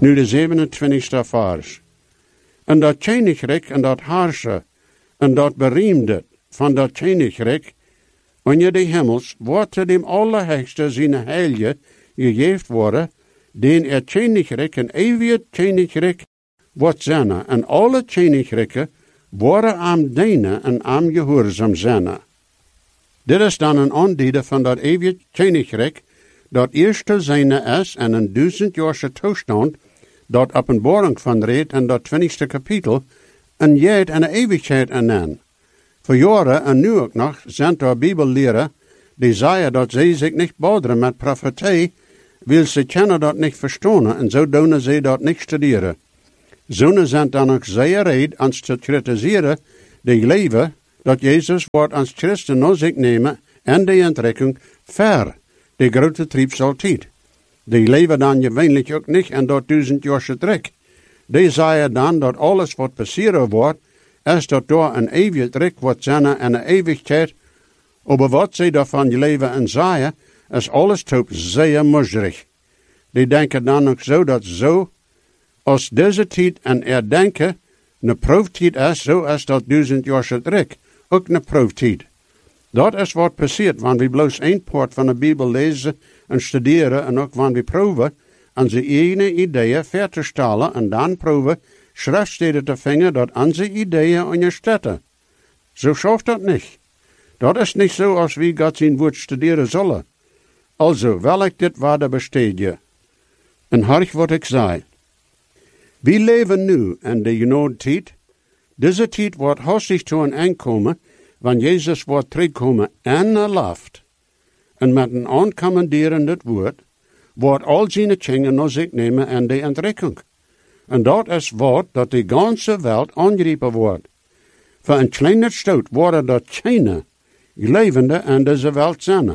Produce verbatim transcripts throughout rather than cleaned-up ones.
Nu de zevenentwintigste vers. En dat koninkrijk en dat haarsen en dat beriemde van dat koninkrijk onder de hemels wordt dem Allerhöchste zijn heilige gegeven worden, den er koninkrijk en eeuwig koninkrijk wordt zijn, en alle koninkrijken worden aan dienen en aan gehoorzaam zijn. Dit is dan een aanduiding van dat eeuwig koninkrijk, dat eerst te zijn is en een duizendjarige toestand, dat openbaring van reed en dat twintigste kapitel, en jeet en de eeuwigheid aan. Voor jaren en nu ook nog zijn er bibelleren die zeggen dat zij zich niet bouderen met profetie, wil ze kennen dat niet verstaan en zo doen ze dat niet studeren. Zonen zijn dan ook zeer reed aan te kritiseren die leven dat Jezus wordt als Christen naar zich nemen en de entrekking ver, de grote triebsaltijd. Die leven dan gewöhnlich ook niet en dat duizendjarige trek. Die zeggen dan dat alles wat passeren wordt, is dat door een eeuwig trek wordt zijn en een eeuwigheid, over wat zij daarvan leven en zeggen, is alles top zeer moeilijk. Die denken dan ook zo dat zo, als deze tijd en er denken, een proeftijd is, zo is dat duizendjarige trek ook een proeftijd. Dat is wat passiert, wanneer we bloos één poort van de Bijbel lezen en studeren en ook wanneer we proeven, onze eigen ideeën ver te stellen en dan proeven, schriftsteden te vinden dat onze ideeën ondersteunen. Zo schafft dat niet. Dat is niet zo als wie God zijn woord studeren zullen. Also, wel ik dit waarde bestedje. En hark wat ik zei. We leven nu in de genoemde tijd. Deze tijd wordt hastig toe een aankomen, wanneer Jezus wordt terugkomen en laft. En met een aankommenderend woord, wordt al zijn kinderen naar zich nemen en de entrekking. En dat is wat dat de ganze wereld aangrijpen wordt. Voor een kleine stoot worden dat China levende in deze wereld zijn.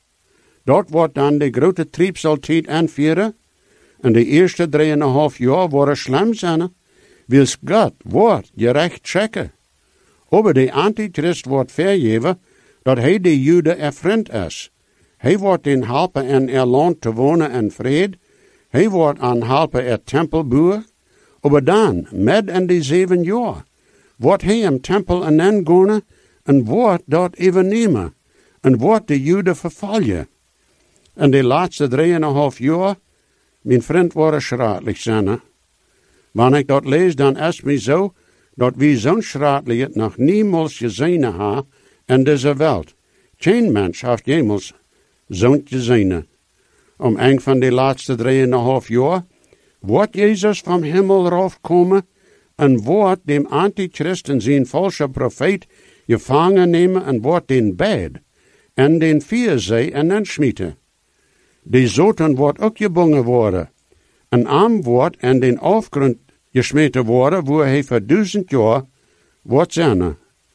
Dat wordt dan de grote triebsaltijd aanvieren. En de eerste drieënhalf jaar worden slim zijn. Wils God wordt gerecht checken. Aber de antichrist wordt vergeven dat hij de Joden er vriend is. Hij wordt den helpen in er land te wonen in vrede. Hij wordt aan helpen er tempel bouwen. Aber dan, met in die zeven jaar, wordt hij een tempel en gaan en wordt dat even nemen. En wordt de Joden vervallen. En de laatste drieënhalf jaar, mijn vriend, worden schratelijk zijn. Wanneer ik dat lees, dan is het me zo, dat we zo'n schratelijk nog niemals gezien hebben in deze wereld. Geen mens heeft jemals zo'n gezien. Om een van de laatste drieënhalf jaar, wordt Jezus van hemel raufkomen en wordt dem Antichrist en zijn valse profeet gevangen nemen en wordt den bed en den vierzee en den schmieten. De zoten wordt ook gebonden worden. Een arm wordt en den afgrond gesmeten worden, waar hij voor duizend jaar wordt zijn.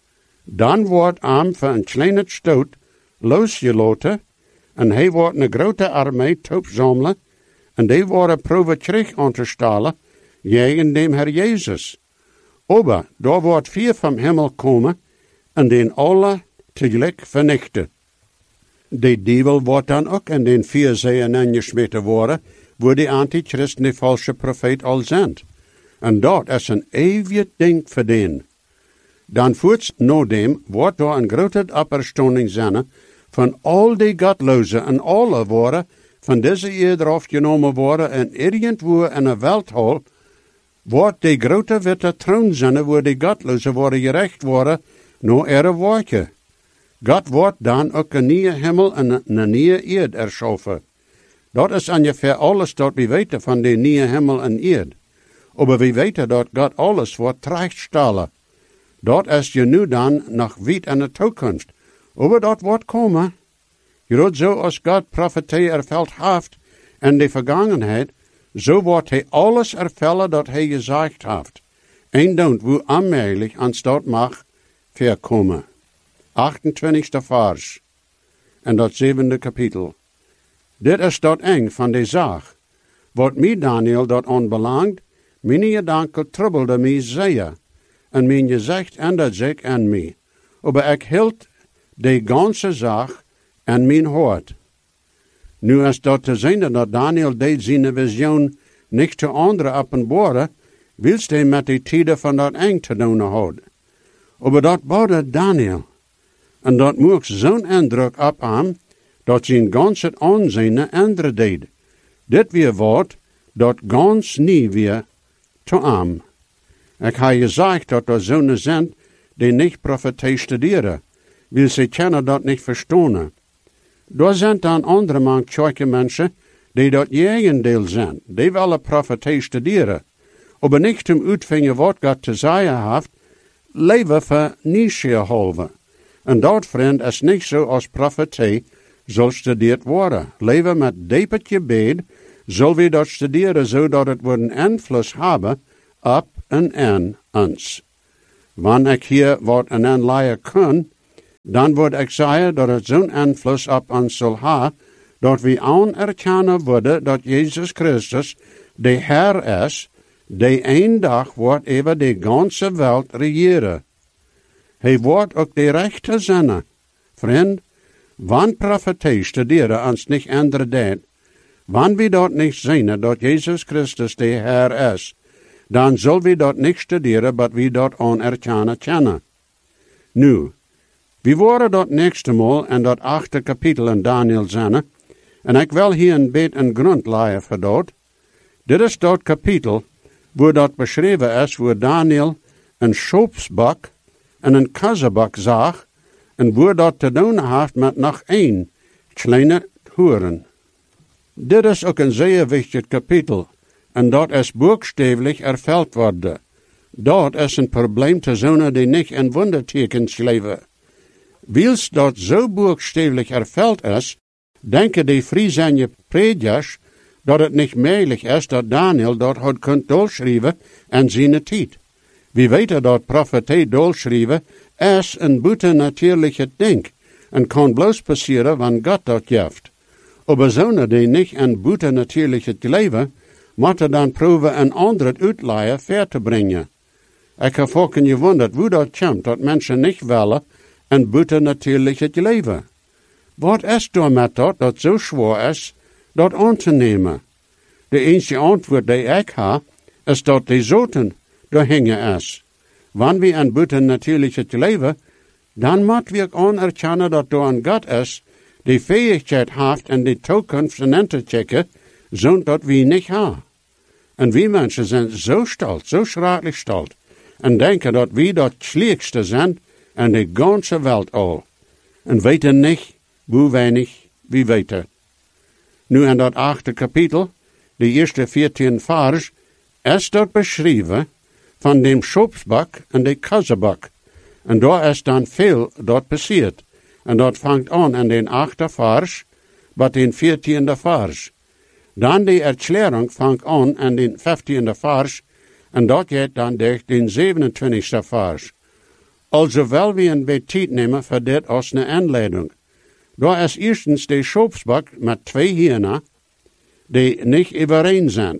Dan wordt arm voor een kleine stoot losgelaten en hij wordt een grote armee opzamelen en die worden proeven terug aan te stellen tegen dem Herr Jezus. Aber daar wordt vier van hemel komen en den alle tegelijk vernichten. De duivel wordt dan ook in den vier zeeën ingesmeten worden, waar de antichrist en de valse profeet al zijn. En dat is een eeuwig ding voor den. Dan voorts na dem wordt er een grote opstanding zijn van al die godlozen en alle worden van deze eeuw afgenomen worden en irgendwo in een welthal wordt de grote witte troon zijn waar de godlozen worden gerecht worden naar ihre werken. God wordt dan ook een nieuwe hemel en een nieuwe eerd erschaffen. Dat is ongeveer alles dat we weten van de nieuwe hemel en eerd. Maar we weten dat God alles wordt terechtstellen. Dat is je nu dan nog weit in de toekomst. Maar dat wordt komen. Gerade zo als God profetie erveld heeft in de vergangenheid, zo wordt hij alles ervellen dat hij gezegd heeft. En dan wo aanmerkelijk ans dat mag verkomen. achtentwintigste vers. En dat zevende kapitel. Dit is dat eng van de zaak. Wat mij Daniel dat aanbelangt, mijn gedanken trubbelde mij zeer. En mijn gezicht ändert zich aan mij. Maar ik hield de ganze zaak aan mijn hart. Nu is dat te zien dat Daniel deed zijn visioen niet te anderen openbaren, wilst hij met die tijden van dat eng te doen houden. Maar dat bouwde Daniel. En dat moest zo'n indruk op hem, dat zijn ganse aanzien änderen deed. Dit weer woord, dat gans nie weer te hem. Ik heb gezegd dat er zo'n zijn die niet profetie studeren, wil ze kennen dat niet verstaan. Er zijn dan andere manche mensen die dat jegendeel zijn, die willen profetie studeren, maar niet om uitvinden wat God te zeggen heeft, leven voor nietsjehalve. En dat, vriend, is niet zo als profetie zal studeerd worden. Leven met diep gebed, zal we dat studeren zodat het een invloed hebben op en in ons. Wanneer ik hier wat een aanleiden kan, dan word ik zeggen dat het zo'n invloed op ons zal hebben, dat we anerkennen worden dat Jezus Christus de Heer is, die een dag wordt over de ganse wereld regeren. Hij wordt ook de rechte zinnen. Vriend, wanneer profetie studeren ons niet andere deed, wanneer we dat niet zien dat Jezus Christus de Heer is, dan zullen we dat niet studeren, maar we dat anerkennen kennen. Nu, we worden dat nächste Mal in dat achte kapitel in Daniel zinnen, en ik wil hier een beetje een grond leggen voor dat. Dit is dat kapitel, waar dat beschreven is, waar Daniel een schoopsbak en een kazzebak zag, en waar dat te doen heeft met nog één kleine hoeren. Dit is ook een zeer wichtig kapitel, en dat is buchstäblich ervuld worden. Dat is een probleem te zonen die niet in wondertekens leven. Wils dat zo buchstäblich ervuld is, denken die Friesanje predikers dat het niet mogelijk is dat Daniel dat had kunt doorschrijven in zijn tijd. We weten dat profetie doorschrijven is een buitennatuurlijke ding en kan bloos passeren wanneer God dat geeft. Maar zonen die niet in buitennatuurlijke leven, moeten dan proeven een ander uitleiden ver te brengen. Ik heb ook gewonderd hoe dat komt dat mensen niet willen in buitennatuurlijke leven. Wat is er met dat dat zo zwaar is, dat aan te nemen? De enige antwoord die ik heb, is dat de zoten doorhingen is. Wanneer we in buitennatuurlijke leven, dan moeten we ook anerkennen dat er een God is, die fähigheid heeft in de toekomst in te checken, zodat we niet hebben. En we mensen zijn zo stolz, zo schrikkelijk stolz, en denken dat we dat slechtste zijn in de ganze wereld al. En weten niet, hoe weinig we weten. Nu in dat achte kapitel, de eerste veertien vers, is dat beschreven van de schoopsbak en de kazzebak. En daar is dan veel dat passiert. En dat vangt aan in de achte vers, met de veertiende vers. Dan de erklärung vangt aan in de vijftiende vers, en dat gaat dan durch de zevenentwintigste vers. Also wel we een beetje tijd nemen voor dit als een aanleiding. Daar is eerstens de schoopsbak met twee hieren, die niet overeen zijn.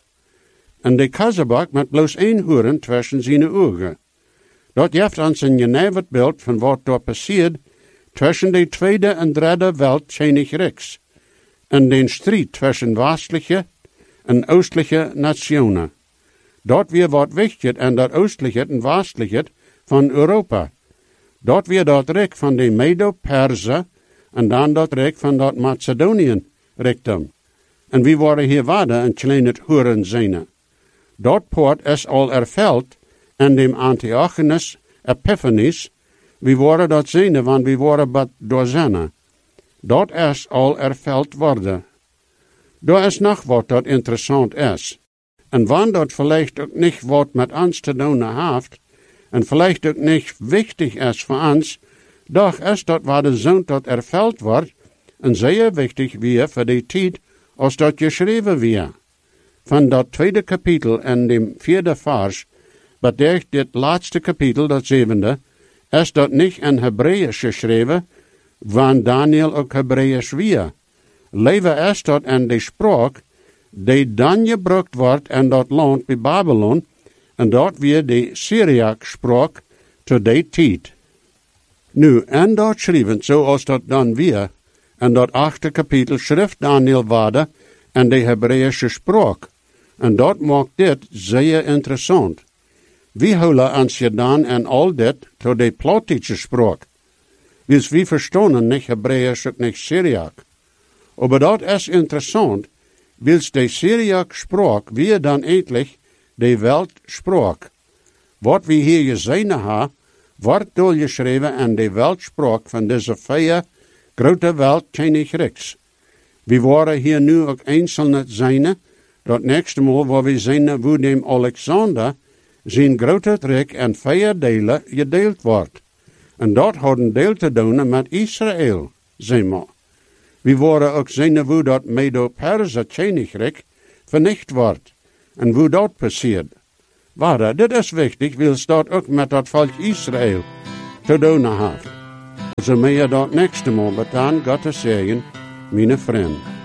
En de kazzebak met bloos één hoeren tussen zijn ogen. Dat geeft ons een geneverd beeld van wat daar passiert tussen de tweede en derde Weltkönigreichs en de strijd tussen westelijke en oostelijke nationen. Dat weer wat wichtig en dat oostelijke en westelijke van Europa. Dat weer dat rijk van de Medo-Persen en dan dat rijk van dat Macedoniën-rijkdom. En wie worden hier waarden en kleine hoeren zijn. Dat poort is al erveld in dem Antiochus Epiphanes, wie worden dat zijn, want wie worden wat doorzinnen. Dat is al erveld worden. Daar is nog wat dat interessant is. En wanneer dat vielleicht ook niet wat met ons te doen heeft, en vielleicht ook niet wichtig is voor ons, doch is dat waar de zoon dat erveld wordt, en zeer wichtig weer voor die tijd, als dat geschreven weer. Van dat tweede kapitel en dem vierde vers, bedekt dit laatste kapitel, dat zevende, is dat niet in Hebreeërs geschreven, want Daniel ook Hebreeërs weer. Leven is dat in de spraak, die dan gebruikt wordt in dat land bij Babylon, en dat weer de Syriac spraak te die tijd. Nu, en dat schreven, zoals dat dan weer, en dat achte kapitel schrift Daniel waarde en de Hebreeuwse spraak. En dat maakt dit zeer interessant. We houden ons gedaan en al dit tot de Plottische spraak. Dus we verstaan niet Hebräisch ook niet Syriac. Maar dat is interessant, wils de Syriac spraak weer dan eindelijk de Weltspraak. Wat we hier gezien hebben, wordt doorgeschreven in de Weltspraak van deze vier grote Weltkönigrijks. We waren hier nu ook einzelne zijn, dat nächste Mal, waar we zijn, wo dem Alexander zijn grote rijk in vier delen gedeeld wordt. En dat had een deel te doen met Israël, zeg maar. We waren ook zijn, wo dat Medo-Perse Königreich vernicht wordt. En wo dat passiert. Waar, dit is wichtig, wil dat ook met dat volk Israël te doen heeft. Zo meer dat nächste Mal betaan, Gottes zegen, mijn vriend.